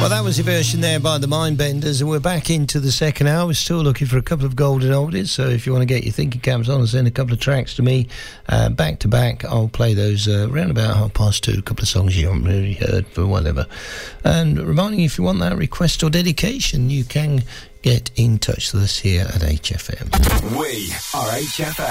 Well, that was a version there by the Mindbenders, and we're back into the second hour. We're still looking for a couple of golden oldies, so if you want to get your thinking caps on and send a couple of tracks to me back to back, I'll play those around about 2:30, a couple of songs you haven't really heard for whatever. And reminding you, if you want that request or dedication, you can get in touch with us here at HFM. We are HFM.